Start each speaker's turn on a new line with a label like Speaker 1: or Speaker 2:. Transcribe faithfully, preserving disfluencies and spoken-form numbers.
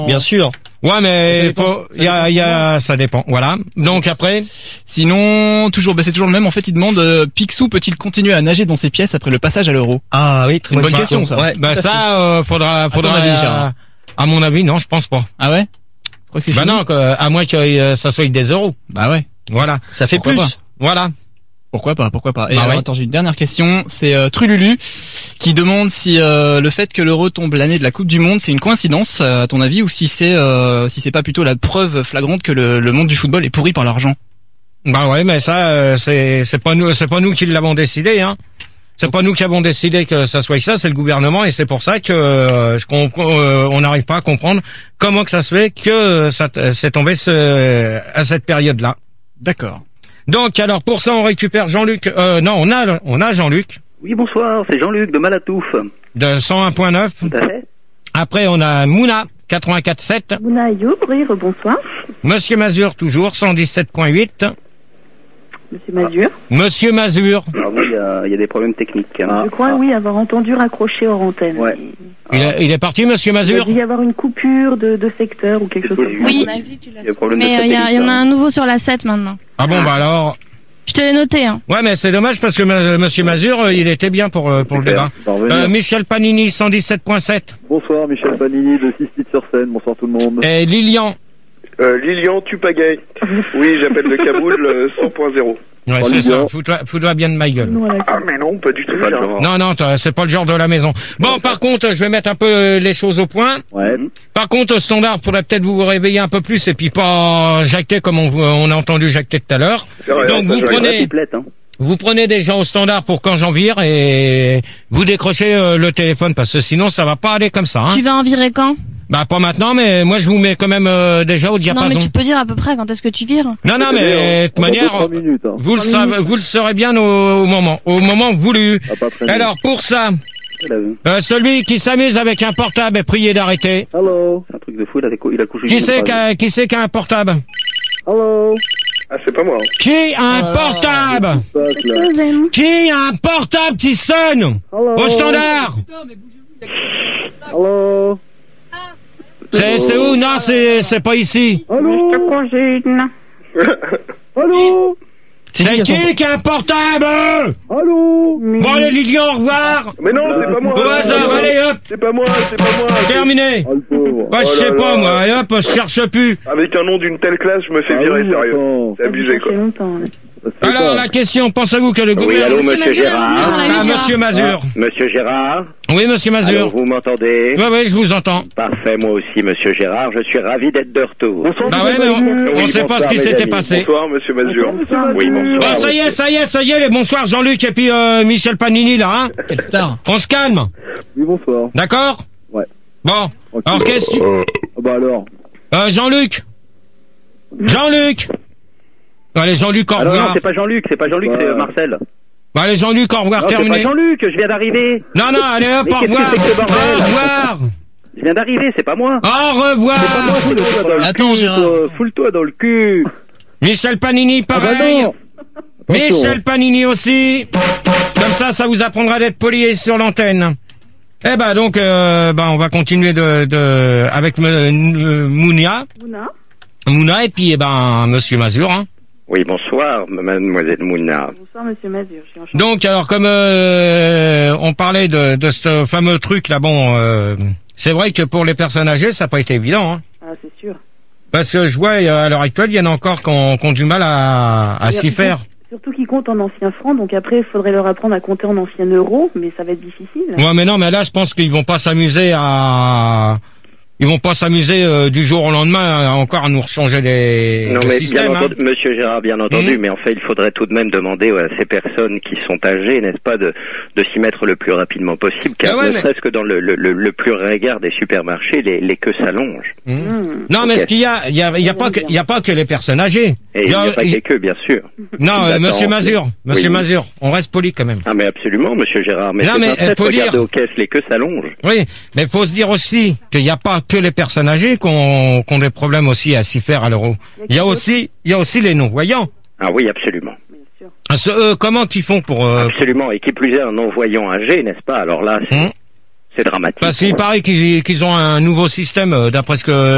Speaker 1: Bien sûr.
Speaker 2: Ouais, mais
Speaker 3: Ça
Speaker 2: faut,
Speaker 3: dépend,
Speaker 2: il y a, il y a, ça dépend. Voilà. Donc après,
Speaker 3: Sinon, toujours, bah, c'est toujours le même. En fait, il demande euh, Picsou peut-il continuer à nager dans ses pièces après le passage à l'euro?
Speaker 1: Ah oui, très
Speaker 3: Une bonne
Speaker 1: bonne
Speaker 3: question, ça.
Speaker 1: Ouais.
Speaker 2: bah ça, euh, faudra, faudra.
Speaker 3: ton avis,
Speaker 2: euh,
Speaker 3: Gérard.
Speaker 2: à mon avis, non, je pense pas.
Speaker 3: Ah ouais? Je crois que c'est
Speaker 2: Bah
Speaker 3: fini.
Speaker 2: non, que, à moins que euh, ça soit des euros.
Speaker 3: Bah ouais.
Speaker 2: Voilà.
Speaker 1: Ça fait
Speaker 3: Pourquoi
Speaker 1: plus.
Speaker 3: pas
Speaker 2: Voilà.
Speaker 3: Pourquoi pas, pourquoi pas. Et
Speaker 2: Bah
Speaker 3: alors,
Speaker 2: ouais.
Speaker 3: attends, j'ai une dernière question. C'est euh, Trululu qui demande si euh, le fait que l'euro tombe l'année de la Coupe du Monde, c'est une coïncidence euh, à ton avis, ou si c'est euh, si c'est pas plutôt la preuve flagrante que le, le monde du football est pourri par l'argent.
Speaker 2: Bah ouais, mais ça, euh, c'est, c'est pas nous, c'est pas nous qui l'avons décidé, hein. C'est pas nous qui avons décidé que ça soit ça, c'est le gouvernement, et c'est pour ça que euh, qu'on- qu'on, euh, on n'arrive pas à comprendre comment que ça se fait que ça t- c'est tombé ce, à cette période-là.
Speaker 3: D'accord.
Speaker 2: Donc alors pour ça on récupère Jean-Luc. Euh, non, on a on a Jean-Luc
Speaker 4: Oui, bonsoir, c'est Jean-Luc de Malatouf.
Speaker 2: de cent un point neuf.
Speaker 4: Tout à fait.
Speaker 2: Après on a Mouna quatre-vingt-quatre sept.
Speaker 5: Mouna Ayoub, oui, bonsoir.
Speaker 2: Monsieur Mazur toujours cent dix-sept point huit.
Speaker 5: Monsieur Mazur.
Speaker 2: Monsieur Mazur,
Speaker 4: Ah oui, il y, a- il y a des problèmes techniques. hein.
Speaker 5: Je crois, oui, avoir entendu raccrocher hors antenne.
Speaker 4: Ouais.
Speaker 2: il, est, il est parti Monsieur
Speaker 5: Il a
Speaker 2: Mazur.
Speaker 5: dû y avoir une coupure de, de secteur ou quelque chose comme ça.
Speaker 6: Oui.
Speaker 4: Il y a des problèmes de
Speaker 6: Mais il y, a- y en a
Speaker 4: satellite,
Speaker 6: un nouveau sur la sept maintenant.
Speaker 2: Ah bon bah alors.
Speaker 6: Je te l'ai noté, hein.
Speaker 2: Ouais mais c'est dommage parce que ma- Monsieur Mazur euh, il était bien pour euh, pour le
Speaker 4: Super.
Speaker 2: débat. Euh, Michel Panini cent dix-sept point sept.
Speaker 7: Bonsoir, Michel Panini de six titres sur scène. Bonsoir tout le monde.
Speaker 2: Et Lilian.
Speaker 8: Euh, Lilian Tupagay. Oui, j'appelle de Kaboul euh, cent point zéro.
Speaker 2: Ouais
Speaker 7: Oh,
Speaker 2: c'est ça.
Speaker 7: Lilian.
Speaker 2: Fous-toi fous-toi bien de ma gueule.
Speaker 5: Non, voilà.
Speaker 8: Ah mais non, pas du tout.
Speaker 4: Pas de
Speaker 8: ça.
Speaker 4: genre.
Speaker 2: Non, non, t'as- c'est pas le genre de la maison. Bon, par contre, je vais mettre un peu euh, les choses au point.
Speaker 7: Ouais.
Speaker 2: Par contre, au standard, faudrait peut-être vous réveiller un peu plus et puis pas jacter comme on, on a entendu jacter tout à l'heure.
Speaker 8: C'est vrai,
Speaker 2: Donc
Speaker 8: ça,
Speaker 2: vous
Speaker 8: je
Speaker 2: prenez,
Speaker 4: Triplette, hein.
Speaker 2: vous prenez des gens au standard pour quand j'en vire et vous décrochez euh, le téléphone parce que sinon ça va pas aller comme ça. Hein.
Speaker 6: Tu vas en virer quand?
Speaker 2: Bah pas maintenant, mais moi je vous mets quand même euh, déjà au
Speaker 6: Non,
Speaker 2: diapason.
Speaker 6: mais tu peux dire à peu près quand est-ce que tu vires?
Speaker 2: Non, non, mais de toute
Speaker 7: On va
Speaker 2: manière,
Speaker 7: trois minutes. Hein.
Speaker 2: vous le
Speaker 5: Trois
Speaker 2: savez,
Speaker 5: minutes.
Speaker 2: vous le saurez bien au, au moment, au moment voulu.
Speaker 7: Ah, pas très
Speaker 2: Alors pour ça,
Speaker 4: Il a vu.
Speaker 2: euh, celui qui s'amuse avec un portable est prié d'arrêter.
Speaker 7: Hello.
Speaker 4: C'est un truc de fou, il a, il a couché.
Speaker 2: Qui
Speaker 4: une
Speaker 2: c'est
Speaker 4: phrase.
Speaker 2: qui a, qui c'est qui a un portable?
Speaker 7: Hello.
Speaker 8: Ah, c'est pas moi. hein.
Speaker 2: Qui a un
Speaker 3: Oh là là.
Speaker 2: portable?
Speaker 7: Passe là.
Speaker 5: Deuxième.
Speaker 2: Qui a un portable qui sonne?
Speaker 7: Hello.
Speaker 2: Au standard?
Speaker 7: Hello.
Speaker 2: C'est, c'est où? Non, c'est, c'est pas ici.
Speaker 7: Allô. Allô.
Speaker 2: C'est qui qui a un portable?
Speaker 7: Allô.
Speaker 2: Bon, allez, Lilian, au revoir.
Speaker 8: Mais non, c'est pas moi.
Speaker 2: Au hasard, allez, hop,
Speaker 8: C'est pas moi, c'est pas moi.
Speaker 2: terminé.
Speaker 7: Ah, le pauvre.
Speaker 2: Moi, je
Speaker 8: Oh là
Speaker 2: sais pas,
Speaker 8: là.
Speaker 2: moi, allez, hop, je cherche plus.
Speaker 8: Avec un nom d'une telle classe, je me fais
Speaker 7: Ah
Speaker 8: virer,
Speaker 7: oui,
Speaker 8: sérieux.
Speaker 7: attends.
Speaker 8: C'est abusé, quoi.
Speaker 5: Ça fait longtemps. ouais.
Speaker 7: Ça se fait
Speaker 2: Alors,
Speaker 7: pas.
Speaker 2: la question, pensez-vous que le
Speaker 4: Oui,
Speaker 2: gouvernement...
Speaker 4: allô,
Speaker 6: Monsieur
Speaker 4: monsieur
Speaker 6: Mazur est revenu sur
Speaker 4: Gérard.
Speaker 6: la
Speaker 2: Ah,
Speaker 6: huit, Gérard.
Speaker 2: monsieur Mazur.
Speaker 4: Monsieur Gérard.
Speaker 2: Oui, monsieur
Speaker 4: Alors,
Speaker 2: Mazur.
Speaker 4: vous m'entendez?
Speaker 2: Oui, oui, je vous entends.
Speaker 4: Parfait, moi aussi, monsieur Gérard. Je suis ravi d'être de retour.
Speaker 7: Bonsoir,
Speaker 2: Bah
Speaker 7: monsieur
Speaker 2: ouais, mais on,
Speaker 7: Mazur.
Speaker 2: on
Speaker 4: Oui,
Speaker 2: sait pas
Speaker 4: bonsoir,
Speaker 2: ce qui
Speaker 4: mes
Speaker 2: s'était
Speaker 4: amis.
Speaker 2: passé.
Speaker 8: Bonsoir, monsieur Mazur.
Speaker 4: Oui, bonsoir.
Speaker 2: Bah, ça y est, ça y est, ça y est, les bonsoirs Jean-Luc et puis euh, Michel Panini, là, hein.
Speaker 3: Quelle star.
Speaker 2: On se calme,
Speaker 7: Oui, bonsoir.
Speaker 2: d'accord?
Speaker 7: Ouais.
Speaker 2: Bon,
Speaker 7: Ok.
Speaker 2: alors qu'est-ce que...
Speaker 7: Ah bah alors.
Speaker 2: Euh, Jean-Luc Jean-Luc Allez, Jean-Luc, au
Speaker 4: Ah non, non,
Speaker 2: revoir.
Speaker 4: c'est pas Jean-Luc, c'est pas Jean-Luc,
Speaker 7: Bah.
Speaker 4: c'est euh, Marcel.
Speaker 2: Bah, allez, Jean-Luc, au revoir,
Speaker 4: Non, c'est pas
Speaker 2: terminé.
Speaker 4: Jean-Luc, je viens d'arriver.
Speaker 2: Non, non, allez, hop,
Speaker 4: Mais
Speaker 2: au
Speaker 4: qu'est-ce que
Speaker 2: revoir.
Speaker 4: c'est que ce bordel
Speaker 2: Au revoir.
Speaker 4: Je viens d'arriver, c'est pas moi.
Speaker 2: Au revoir.
Speaker 7: Foule-toi dans le
Speaker 3: Attends,
Speaker 7: cul,
Speaker 3: Gérard.
Speaker 7: toi. Foule-toi dans le cul.
Speaker 2: Michel Panini,
Speaker 7: Ah bah
Speaker 2: pareil.
Speaker 7: non.
Speaker 2: Michel Panini aussi. Comme ça, ça vous apprendra d'être poli sur l'antenne. Eh ben donc, euh, ben on va continuer de, de avec me- euh, Mounia,
Speaker 5: Mouna.
Speaker 2: Mouna et puis eh ben Monsieur Mazur. Hein.
Speaker 4: Oui, bonsoir, mademoiselle Mouna.
Speaker 5: Bonsoir, monsieur Mazur. Je suis enchantée.
Speaker 2: Donc alors comme euh, on parlait de, de ce fameux truc là, bon, euh, c'est vrai que pour les personnes âgées, ça n'a pas été évident. Hein.
Speaker 5: Ah, c'est sûr.
Speaker 2: Parce que je vois à l'heure actuelle, il y en a encore qui ont, qui ont du mal à, à s'y faire.
Speaker 5: Surtout qu'ils comptent en anciens francs, donc après, il faudrait leur apprendre à compter en anciens euros, mais ça va être difficile.
Speaker 2: Ouais, mais non, mais là, je pense qu'ils vont pas s'amuser à, ils vont pas s'amuser euh, du jour au lendemain à, encore à nous changer les
Speaker 4: Non,
Speaker 2: le
Speaker 4: mais
Speaker 2: système.
Speaker 4: bien
Speaker 2: Hein.
Speaker 4: entendu, monsieur Gérard, bien entendu,
Speaker 2: Mhm.
Speaker 4: mais en fait, il faudrait tout de même demander ouais, à ces personnes qui sont âgées, n'est-ce pas, de, de s'y mettre le plus rapidement possible, car
Speaker 2: Ah ouais,
Speaker 4: ne
Speaker 2: mais-
Speaker 4: serait-ce que dans le, le, le, le plus regard des supermarchés, les, les queues s'allongent.
Speaker 2: Mmh.
Speaker 5: Mmh.
Speaker 2: Non, mais
Speaker 4: Ok.
Speaker 2: ce qu'il y a, il y a, il y a pas que, il y a pas que les personnes âgées.
Speaker 4: Et il n'y a pas
Speaker 2: il-
Speaker 4: que les queues, bien sûr.
Speaker 2: Non, euh,
Speaker 4: D'accord,
Speaker 2: Monsieur
Speaker 4: c'est-
Speaker 2: Mazur, Monsieur
Speaker 4: Oui.
Speaker 2: Mazur, on reste poli quand même.
Speaker 4: Ah, mais absolument, monsieur Gérard, mais
Speaker 2: Non,
Speaker 4: c'est
Speaker 2: mais,
Speaker 4: un fait,
Speaker 2: euh, faut
Speaker 4: regardez
Speaker 2: dire-
Speaker 4: aux caisses, les queues s'allongent.
Speaker 2: Oui, mais faut se dire aussi qu'il n'y a pas que les personnes âgées qui ont, qui ont des problèmes aussi à s'y faire à l'euro. Il y a aussi, il y a aussi les non-voyants.
Speaker 4: Ah oui, absolument.
Speaker 5: Bien sûr.
Speaker 2: Ah, ce- eux, comment qu'ils font pour, euh,
Speaker 4: Absolument, et qui plus est un non-voyant âgé, n'est-ce pas? Alors là, c'est
Speaker 2: Hum.
Speaker 4: c'est dramatique.
Speaker 2: parce qu'il paraît qu'ils qu'ils ont un nouveau système, euh, d'après ce que